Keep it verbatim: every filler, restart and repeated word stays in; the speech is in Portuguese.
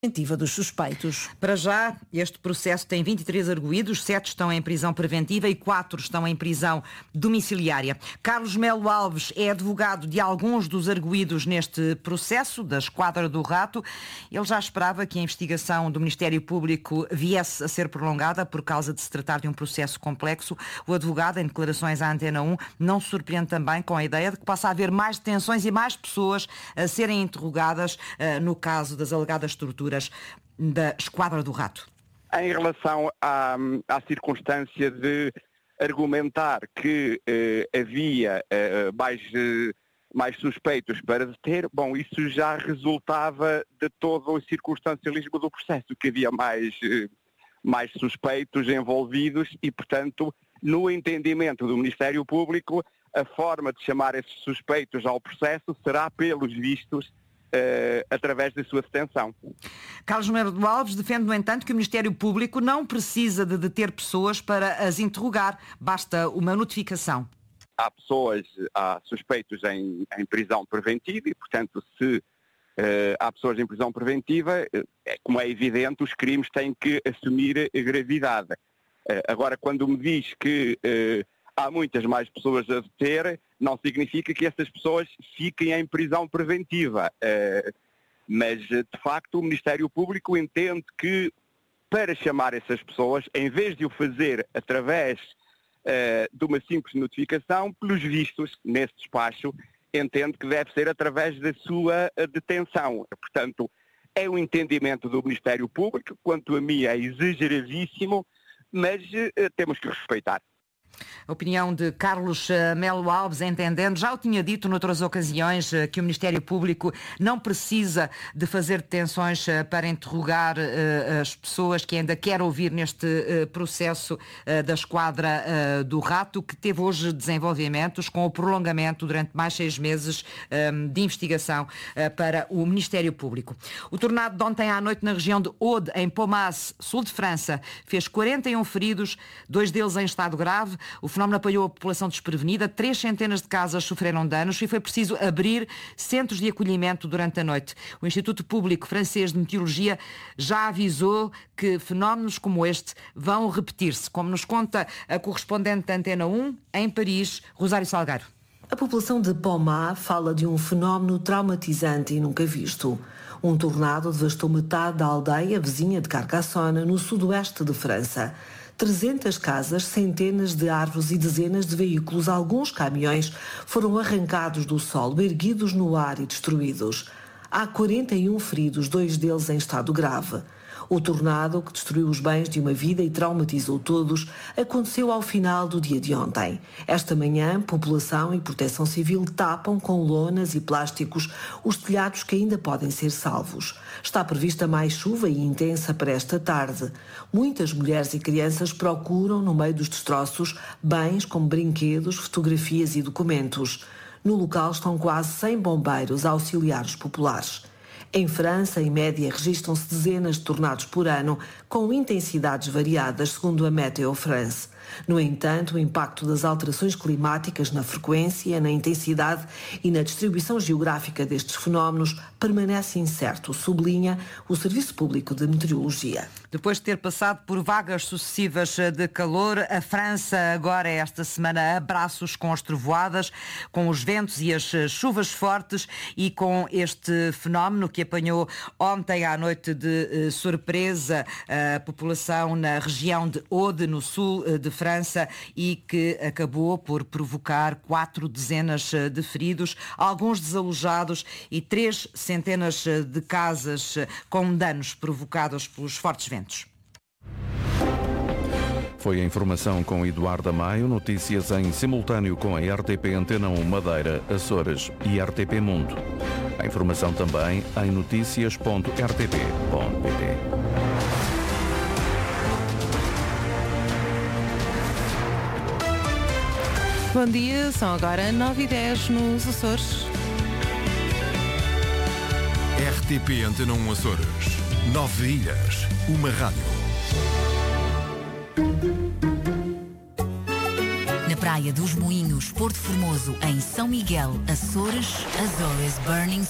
preventiva dos suspeitos. Para já, este processo tem vinte e três arguidos, sete estão em prisão preventiva e quatro estão em prisão domiciliária. Carlos Melo Alves é advogado de alguns dos arguidos neste processo da Esquadra do Rato. Ele já esperava que a investigação do Ministério Público viesse a ser prolongada por causa de se tratar de um processo complexo. O advogado, em declarações à Antena um, não se surpreende também com a ideia de que possa haver mais detenções e mais pessoas a serem interrogadas uh, no caso das alegadas torturas da Esquadra do Rato. Em relação à, à circunstância de argumentar que eh, havia eh, mais, eh, mais suspeitos para deter, bom, isso já resultava de todo o circunstancialismo do processo, que havia mais, eh, mais suspeitos envolvidos e, portanto, no entendimento do Ministério Público, a forma de chamar esses suspeitos ao processo será, pelos vistos, Uh, através da sua detenção. Carlos Melo Alves defende, no entanto, que o Ministério Público não precisa de deter pessoas para as interrogar, basta uma notificação. Há pessoas, há suspeitos em, em prisão preventiva e, portanto, se uh, há pessoas em prisão preventiva, uh, como é evidente, os crimes têm que assumir a gravidade. Uh, agora, quando me diz que uh, há muitas mais pessoas a deter, não significa que essas pessoas fiquem em prisão preventiva. Uh, mas, de facto, o Ministério Público entende que, para chamar essas pessoas, em vez de o fazer através uh, de uma simples notificação, pelos vistos, nesse despacho, entende que deve ser através da sua detenção. Portanto, é um entendimento do Ministério Público, quanto a mim é exageradíssimo, mas uh, temos que respeitar. A opinião de Carlos Melo Alves, entendendo, já o tinha dito noutras ocasiões, que o Ministério Público não precisa de fazer detenções para interrogar uh, as pessoas que ainda quer ouvir neste uh, processo uh, da Esquadra uh, do Rato, que teve hoje desenvolvimentos com o prolongamento durante mais seis meses um, de investigação uh, para o Ministério Público. O tornado de ontem à noite na região de Aude, em Pomace, sul de França, fez quarenta e um feridos, dois deles em estado grave. O fenómeno apanhou a população desprevenida, três centenas de casas sofreram danos e foi preciso abrir centros de acolhimento durante a noite. O Instituto Público Francês de Meteorologia já avisou que fenómenos como este vão repetir-se, como nos conta a correspondente da Antena um, em Paris, Rosário Salgueiro. A população de Pomace fala de um fenómeno traumatizante e nunca visto. Um tornado devastou metade da aldeia vizinha de Carcassonne, no sudoeste de França. trezentas casas, centenas de árvores e dezenas de veículos, alguns caminhões, foram arrancados do solo, erguidos no ar e destruídos. Há quarenta e um feridos, dois deles em estado grave. O tornado, que destruiu os bens de uma vida e traumatizou todos, aconteceu ao final do dia de ontem. Esta manhã, população e proteção civil tapam com lonas e plásticos os telhados que ainda podem ser salvos. Está prevista mais chuva e intensa para esta tarde. Muitas mulheres e crianças procuram, no meio dos destroços, bens como brinquedos, fotografias e documentos. No local estão quase cem bombeiros a auxiliar os populares. Em França, em média, registram-se dezenas de tornados por ano, com intensidades variadas, segundo a Météo France. No entanto, o impacto das alterações climáticas na frequência, na intensidade e na distribuição geográfica destes fenómenos permanece incerto, sublinha o Serviço Público de Meteorologia. Depois de ter passado por vagas sucessivas de calor, a França agora, esta semana, a braços com as trovoadas, com os ventos e as chuvas fortes e com este fenómeno que apanhou ontem à noite de uh, surpresa a população na região de Aude, no sul uh, de França, e que acabou por provocar quatro dezenas de feridos, alguns desalojados e três centenas de casas com danos provocados pelos fortes ventos. Foi a informação com Eduardo Amaio, notícias em simultâneo com a R T P Antena um Madeira, Açores e R T P Mundo. A informação também em notícias ponto r t p ponto p t. Bom dia, são agora nove e dez nos Açores. R T P Antena um Açores. Nove ilhas, uma rádio. Na Praia dos Moinhos, Porto Formoso, em São Miguel, Açores, Azores Burning